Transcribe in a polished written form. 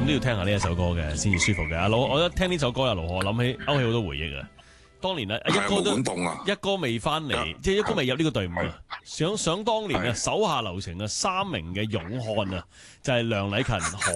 點都要聽下呢一首歌嘅，先至舒服嘅。阿老，我一聽呢首歌又勾起好多回憶啊！當年啊，一哥未翻嚟，即係一哥未入呢個隊伍啊。想當年啊，手下留情啊，3名嘅勇漢啊，就係梁禮勤、